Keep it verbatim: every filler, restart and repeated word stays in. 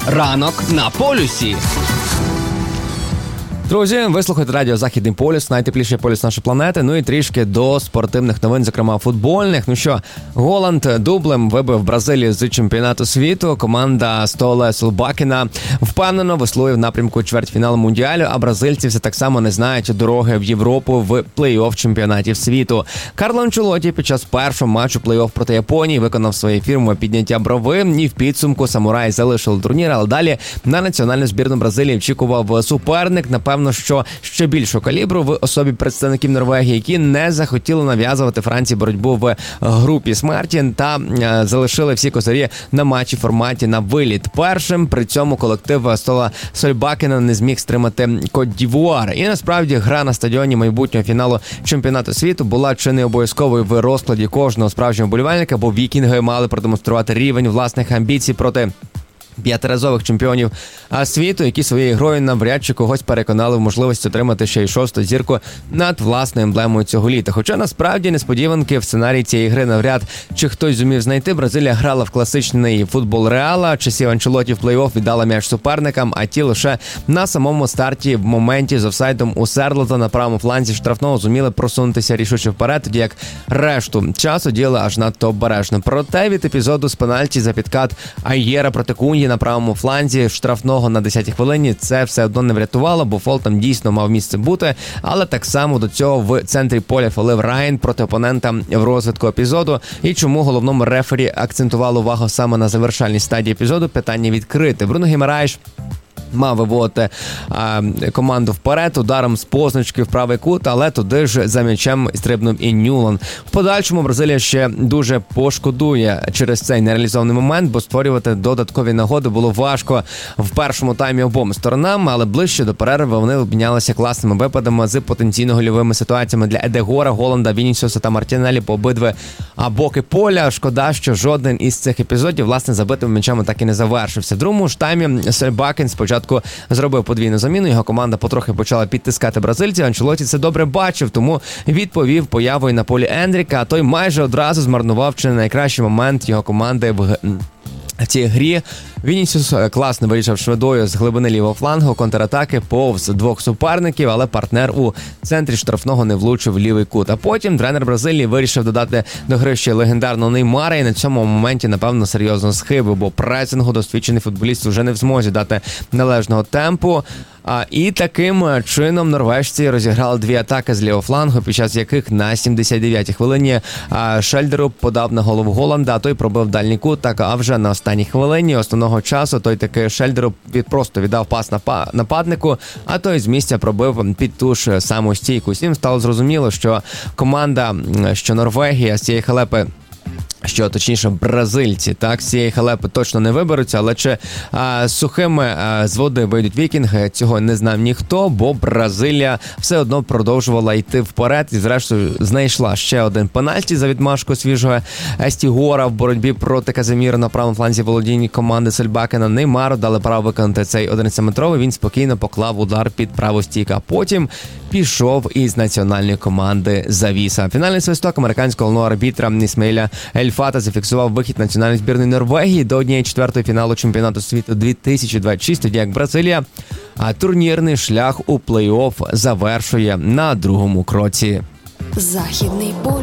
Ранок на полюсі. Друзі, ви слухаєте радіо «Західний полюс», найтепліший полюс нашої планети. Ну і трішки до спортивних новин, зокрема футбольних. Ну що, Голланд дублем вибив Бразилію з чемпіонату світу. Команда Столе Солбакена впевнено веслує в напрямку чвертьфіналу Мундіалю, а бразильці все так само не знають дороги в Європу в плей-офф чемпіонатів світу. Карло Анчелотті під час першого матчу плей-офф проти Японії виконав своє фірмове підняття брови, і в підсумку самураї залишили турнір, але далі на національну збірну Бразилії очікував суперник, напевно, що ще більшого калібру в особі представників Норвегії, які не захотіли нав'язувати Франції боротьбу в групі смерті та е, залишили всі козирі на матчі форматі на виліт. Першим при цьому колектив Стола Сольбакена не зміг стримати Кот-Д'Івуар. І насправді гра на стадіоні майбутнього фіналу чемпіонату світу була чи не обов'язковою в розкладі кожного справжнього вболівальника, бо вікінги мали продемонструвати рівень власних амбіцій проти п'ятиразових чемпіонів світу, які своєю грою навряд чи когось переконали в можливості отримати ще й шосту зірку над власною емблемою цього літа. Хоча насправді несподіванки в сценарії цієї гри навряд чи хтось зумів знайти. Бразилія грала в класичний футбол Реала, часів Анчелотті в плей-офф віддала м'яч суперникам, а ті лише на самому старті в моменті з офсайдом у Серлота на правому фланзі штрафного зуміли просунутися рішуче вперед, тоді як решту часу діяли аж надто обережно. Проте від епізоду з пенальті за підкат Айєра проти Куньї на правому фланзі штрафного на десятій хвилині це все одно не врятувало, бо фол там дійсно мав місце бути, але так само до цього в центрі поля фолив Райн проти опонента в розвитку епізоду. І чому головному рефері акцентувало увагу саме на завершальній стадії епізоду, питання відкрите. Бруно Гімараєш мав виводити а, команду вперед ударом з позначки в правий кут, але туди ж за м'ячем стрибнув і Нюлан. В подальшому Бразилія ще дуже пошкодує через цей нереалізований момент, бо створювати додаткові нагоди було важко в першому таймі обом сторонам, але ближче до перерви вони обмінялися класними випадами з потенційно гольовими ситуаціями для Едегора, Голланда, Вінісіуса та Мартінелі по обидві боки поля. Шкода, що жоден із цих епізодів, власне, забитими м'ячами так і не завершився. В другому ж таймі Сольбакен спочатку зробив подвійну заміну, його команда потрохи почала підтискати бразильців. Анчелотті це добре бачив, тому відповів появою на полі Ендріка, а той майже одразу змарнував чи не найкращий момент його команди в В цій грі. Вінісіус класно вирішив швидою з глибини лівого флангу контратаки повз двох суперників, але партнер у центрі штрафного не влучив в лівий кут. А потім тренер Бразилії вирішив додати до гри ще легендарного Неймара, і на цьому моменті, напевно, серйозно схибив, бо пресингу досвідчений футболіст вже не в змозі дати належного темпу. А, і таким чином норвежці розіграли дві атаки з лівого флангу, під час яких на сімдесят дев'ятій хвилині а, Шельдеру подав на голову Голланда, а той пробив дальній кут, так, а вже на останній хвилині основного часу той таки Шельдеру від, просто віддав пас напа- нападнику, а той з місця пробив під ту ж саму стійку. Всім стало зрозуміло, що команда, що Норвегія з цієї халепи, що точніше бразильці, так, з цієї халепи точно не виберуться, але чи а, сухими а, з води вийдуть вікінги, цього не знав ніхто, бо Бразилія все одно продовжувала йти вперед і зрештою знайшла ще один пенальті за відмашку свіжого Естігора в боротьбі проти Казиміра на правому фланзі володіння команди Сольбакена. Неймару дали право виконати цей одинадцятиметровий, він спокійно поклав удар під праву стійку, а потім пішов із національної команди завіса. Фінальний свисток американського головного арбітра Ісмаїля Ель-Фата зафіксував вихід національної збірної Норвегії до однієї четвертої фіналу чемпіонату світу дві тисячі двадцять шість, тоді як Бразилія а турнірний шлях у плей-офф завершує на другому кроці. Західний полюс.